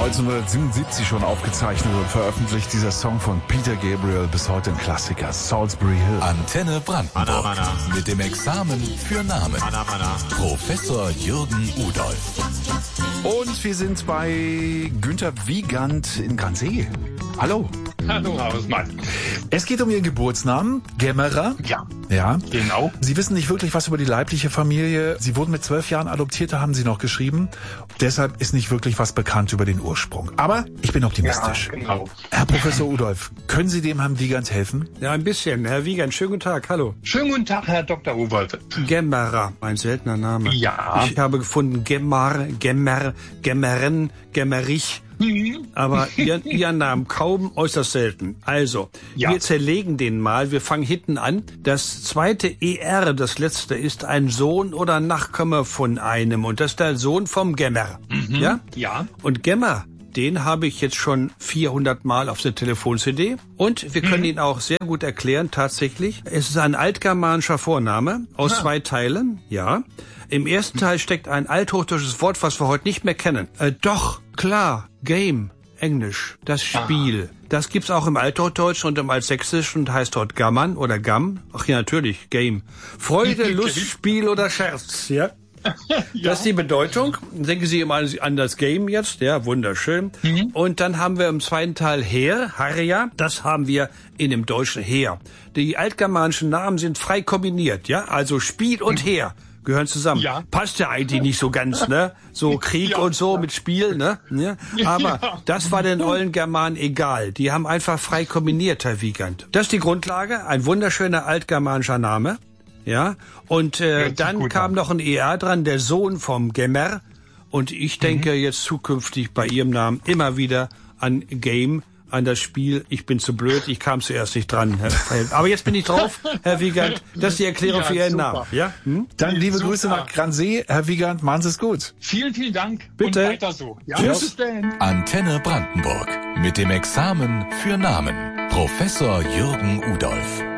1977 schon aufgezeichnet und veröffentlicht, dieser Song von Peter Gabriel, bis heute ein Klassiker, Salisbury Hill. Antenne Brandenburg mit dem Examen für Namen. Professor Jürgen Udolph. Und wir sind bei Günther Wiegand in Gransee. Hallo. Hallo, Hausmann. Es geht um Ihren Geburtsnamen, Gemmerer. Ja, genau. Sie wissen nicht wirklich was über die leibliche Familie. Sie wurden mit 12 Jahren adoptiert, da haben Sie noch geschrieben. Deshalb ist nicht wirklich was bekannt über den Ursprung. Aber ich bin optimistisch. Ja, genau. Herr Professor Udolph, können Sie dem Herrn Wiegand helfen? Ja, ein bisschen. Herr Wiegand, schönen guten Tag. Hallo. Schönen guten Tag, Herr Dr. Udolph. Gemmerer, ein seltener Name. Ja. Ich habe gefunden Gemmar, Gemmer, Gemmerin, Gemmerich. Aber Ihren Namen kaum, äußerst selten. Also, wir zerlegen den mal. Wir fangen hinten an. Das zweite ER, das letzte, ist ein Sohn oder Nachkomme von einem. Und das ist der Sohn vom Gemmer. Ja? Ja. Und Gemmer, den habe ich jetzt schon 400 Mal auf der Telefon-CD. Und wir können ihn auch sehr gut erklären, tatsächlich. Es ist ein altgermanischer Vorname aus 2 Teilen. Ja. Im ersten Teil steckt ein althochdeutsches Wort, was wir heute nicht mehr kennen. Doch, klar, Game, Englisch, das Spiel. Das gibt's auch im Althochdeutschen und im Altsächsischen und heißt dort Gammern oder Gamm. Ach ja, natürlich, Game. Freude, Lust, Spiel oder Scherz, ja? Das ist die Bedeutung. Denken Sie immer an das Game jetzt. Ja, wunderschön. Und dann haben wir im zweiten Teil Heer, Harja. Das haben wir in dem Deutschen Heer. Die altgermanischen Namen sind frei kombiniert, ja? Also Spiel und Heer gehören zusammen. Ja. Passt ja eigentlich nicht so ganz, ne? So Krieg und so mit Spiel, ne? Ja. Aber das war den ollen Germanen egal. Die haben einfach frei kombiniert, Herr Wiegand. Das ist die Grundlage. Ein wunderschöner altgermanischer Name. Ja. Und dann kam noch ein ER dran, der Sohn vom Gemmer. Und ich denke jetzt zukünftig bei Ihrem Namen immer wieder an Game, an das Spiel. Ich bin zu blöd, ich kam zuerst nicht dran, Herr Feld. Aber jetzt bin ich drauf, Herr Wiegand. Das ist die Erklärung für Ihren Namen. Ja? Dann liebe Grüße nach Gransee. Herr Wiegand, machen Sie es gut. Vielen, vielen Dank. Bitte. Und weiter so. Ja, Tschüss. Bis dann. Antenne Brandenburg mit dem Examen für Namen. Professor Jürgen Udolph.